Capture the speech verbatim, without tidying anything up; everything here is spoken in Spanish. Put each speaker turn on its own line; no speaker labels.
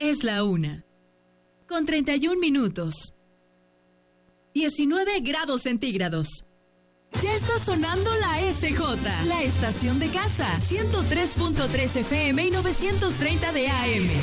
Es la una, con treinta y un minutos. diecinueve grados centígrados. Ya está sonando la S J, la estación de casa, ciento tres punto tres F M y novecientos treinta de A M.